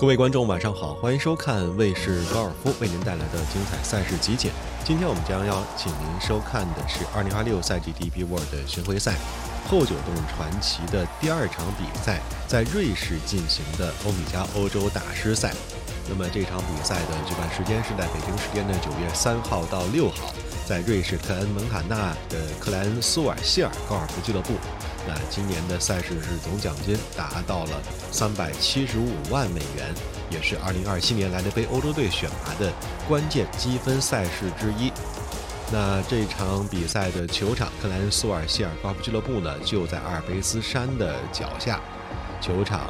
各位观众晚上好，欢迎收看卫视高尔夫为您带来的精彩赛事集锦。今天我们将邀请您收看的是2026赛季 DP World 巡回赛后九洞传奇的第二场比赛，在瑞士进行的欧米茄欧洲大师赛。那么这场比赛的举办时间是在北京时间的9月3号到6号，在瑞士特恩蒙塔纳的克莱恩苏尔谢尔高尔夫俱乐部。那今年的赛事是总奖金达到了375万美元，也是2027年莱德杯欧洲队选拔的关键积分赛事之一。那这场比赛的球场克莱恩苏尔谢尔高尔夫俱乐部呢，就在阿尔卑斯山的脚下。球场